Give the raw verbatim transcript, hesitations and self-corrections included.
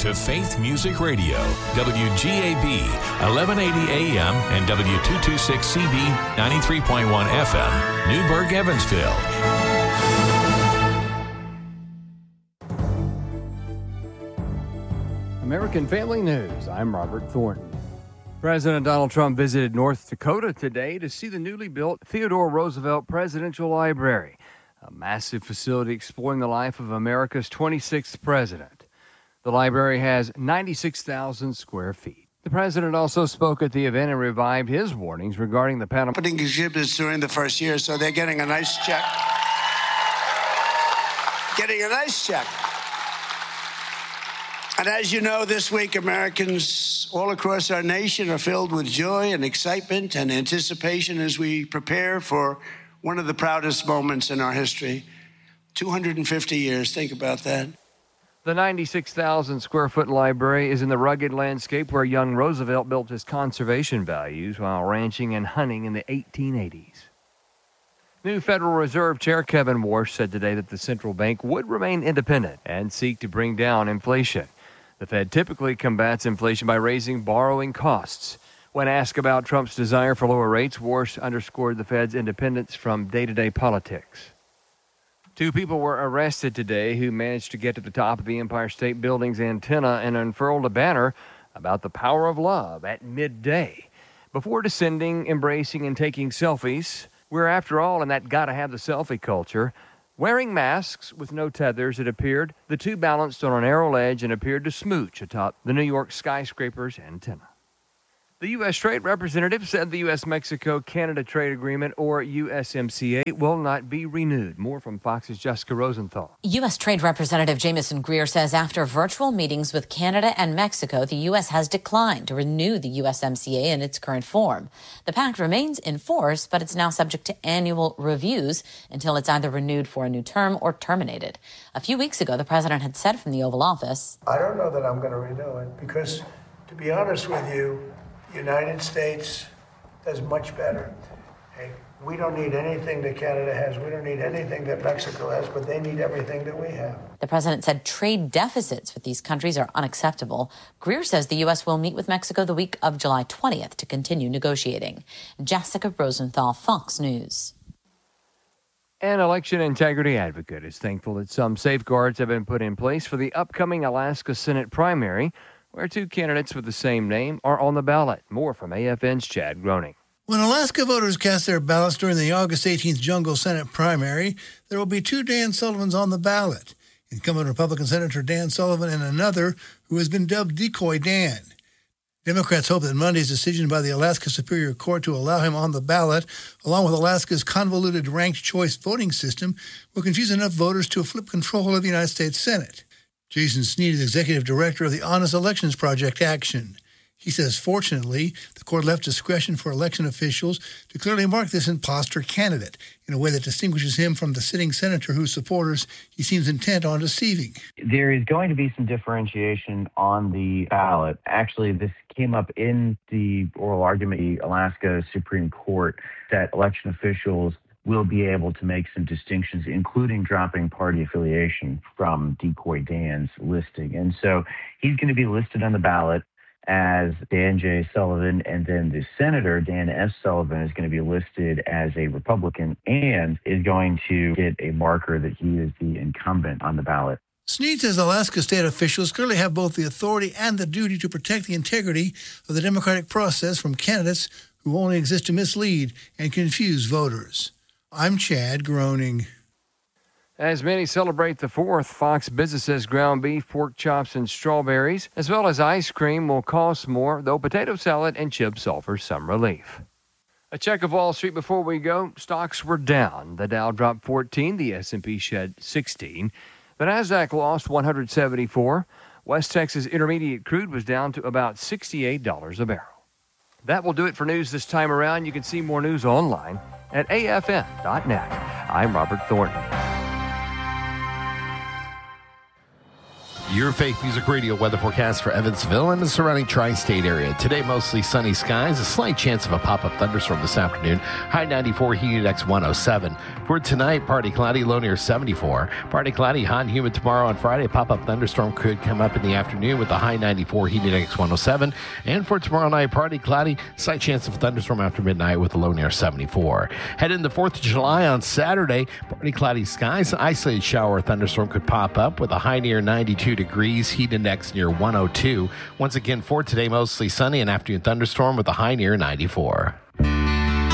to Faith Music Radio, W G A B, eleven eighty A M and W two twenty-six C B, ninety-three point one F M, Newburgh, Evansville. American Family News, I'm Robert Thornton. President Donald Trump visited North Dakota today to see the newly built Theodore Roosevelt Presidential Library, a massive facility exploring the life of America's twenty-sixth president. The library has ninety-six thousand square feet. The president also spoke at the event and revived his warnings regarding the Panama. Putting exhibits during the first year, so they're getting a nice check. Getting a nice check. And as you know, this week, Americans all across our nation are filled with joy and excitement and anticipation as we prepare for one of the proudest moments in our history. two hundred fifty years, think about that. The ninety-six thousand square foot library is in the rugged landscape where young Roosevelt built his conservation values while ranching and hunting in the eighteen eighties. New Federal Reserve Chair Kevin Warsh said today that the central bank would remain independent and seek to bring down inflation. The Fed typically combats inflation by raising borrowing costs. When asked about Trump's desire for lower rates, Warsh underscored the Fed's independence from day-to-day politics. Two people were arrested today who managed to get to the top of the Empire State Building's antenna and unfurled a banner about the power of love at midday. Before descending, embracing, and taking selfies, we're, after all, in that gotta-have-the-selfie culture. Wearing masks with no tethers, it appeared, the two balanced on a narrow ledge and appeared to smooch atop the New York skyscraper's antenna. The U S Trade Representative said the U S Mexico Canada Trade Agreement, or U S M C A, will not be renewed. More from Fox's Jessica Rosenthal. U S Trade Representative Jamieson Greer says after virtual meetings with Canada and Mexico, the U S has declined to renew the U S M C A in its current form. The pact remains in force, but it's now subject to annual reviews until it's either renewed for a new term or terminated. A few weeks ago, the president had said from the Oval Office, I don't know that I'm going to renew it because, to be honest with you, the United States does much better. Hey, we don't need anything that Canada has. We don't need anything that Mexico has, but they need everything that we have. The president said trade deficits with these countries are unacceptable. Greer says the U S will meet with Mexico the week of July twentieth to continue negotiating. Jessica Rosenthal, Fox News. An election integrity advocate is thankful that some safeguards have been put in place for the upcoming Alaska Senate primary, where two candidates with the same name are on the ballot. More from A F N's Chad Groening. When Alaska voters cast their ballots during the August eighteenth Jungle Senate primary, there will be two Dan Sullivans on the ballot. Incumbent Republican Senator Dan Sullivan and another who has been dubbed Decoy Dan. Democrats hope that Monday's decision by the Alaska Superior Court to allow him on the ballot, along with Alaska's convoluted ranked choice voting system, will confuse enough voters to flip control of the United States Senate. Jason Sneed is executive director of the Honest Elections Project Action. He says, fortunately, the court left discretion for election officials to clearly mark this imposter candidate in a way that distinguishes him from the sitting senator whose supporters he seems intent on deceiving. There is going to be some differentiation on the ballot. Actually, this came up in the oral argument, the Alaska Supreme Court, that election officials will be able to make some distinctions, including dropping party affiliation from Decoy Dan's listing. And so he's going to be listed on the ballot as Dan J. Sullivan, and then the senator, Dan S. Sullivan, is going to be listed as a Republican and is going to get a marker that he is the incumbent on the ballot. Sneed says Alaska state officials clearly have both the authority and the duty to protect the integrity of the democratic process from candidates who only exist to mislead and confuse voters. I'm Chad Groening. As many celebrate the fourth, Fox Business says ground beef, pork chops, and strawberries, as well as ice cream, will cost more, though potato salad and chips offer some relief. A check of Wall Street before we go. Stocks were down. The Dow dropped fourteen, the S and P shed sixteen. The Nasdaq lost one hundred seventy-four. West Texas Intermediate crude was down to about sixty-eight dollars a barrel. That will do it for news this time around. You can see more news online at A F N dot net. I'm Robert Thornton. Your Faith Music Radio weather forecast for Evansville and the surrounding tri-state area. Today, mostly sunny skies, a slight chance of a pop-up thunderstorm this afternoon. High ninety-four, humidity index one oh seven. For tonight, partly cloudy, low near seventy-four. Partly cloudy, hot and humid tomorrow on Friday. A pop-up thunderstorm could come up in the afternoon with a high ninety-four, humidity index one oh seven. And for tomorrow night, partly cloudy, slight chance of a thunderstorm after midnight with a low near seventy-four. Head into the fourth of July on Saturday, partly cloudy skies. An isolated shower or thunderstorm could pop up with a high near ninety-two degrees, heat index near one oh two. Once again, for today, mostly sunny, an afternoon thunderstorm with a high near ninety-four.